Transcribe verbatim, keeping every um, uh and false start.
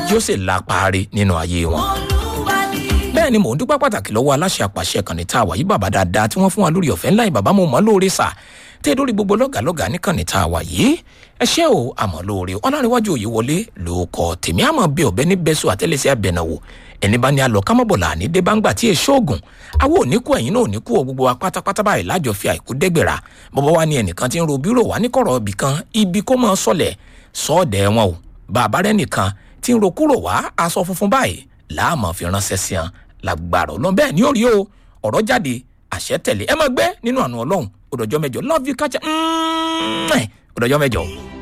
yóò sì lápárí nínú ayé wọn. bẹ́ẹ̀ ni mò ń dúpẹ́ pàtàkì lọ́wọ́ aláṣẹ àpàṣẹ kànnì tá a wà yí bàbá dáadáa tí wọ́n fún wa lórí ọ̀fẹ́ ńlá ìbàbá mo mọ̀ lóore sà tẹ́ lórí gbogbo lọ́gàlọ́gà ní kànnì tá a wà yìí ẹ ṣé o àmọ́ lóore ọlárẹ̀wájú òye wọlé ló kọ tèmi àmọ́ bí ọ̀bẹ ní bẹ́sù àtẹ́lẹsẹ̀ abẹ̀nàwò ẹni bá ní alọ kámọ́bọ̀là ní débàǹgbà tí èso ògùn àwọn òníkù ẹ̀yìn náà òníkù ọ gbogbo wa pátápátá báyìí lájọ fi àìkú dẹ́gbẹ̀rà bọ́bọ́ wa ní ẹnìkan tí ń ro bírò wá ní kọ̀rọ̀ ibì kan ibi kó máa sọlẹ̀ sọ́ọ̀dẹ̀ wọn o bàbá rẹ̀ nìkan tí ń ro kúrò wá aṣọ funfun báyìí láàmú fi ránṣẹ́ sí hàn lágbára ọlọ́run bẹ́ẹ̀ ni ó rí o ọ̀rọ̀ jáde àṣẹ tẹ̀lé ẹ máa gbé nínú àánú ọlọ́run òdòjọ́ mẹ́jọ love you kájà ọ̀dọ̀jọ́ mẹ́jọ.